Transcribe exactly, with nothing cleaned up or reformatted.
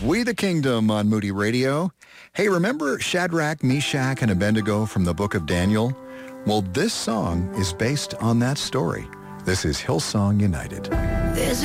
We the Kingdom on Moody Radio. Hey, remember Shadrach, Meshach, and Abednego from the book of Daniel? Well, this song is based on that story. This is Hillsong United. There's